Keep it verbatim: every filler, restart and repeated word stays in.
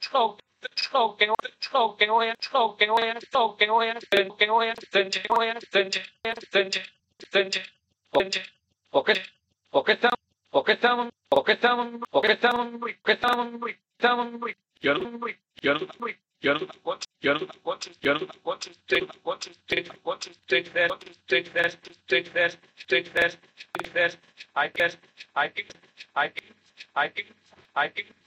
smoke, smoking, smoking, oil, smoking, oil, smoking, oil, smoking, oil, smoking, oil, smoking, smoking, smoking, porque, porque estamos, porque estamos, porque estamos, porque estamos, porque estamos, porque estamos, yo no, yo no, yo no want, yo no want, yo no want to take, want to take, want to take that, take that, take that, take that, take that. I guess, I can, I can, I can, I can.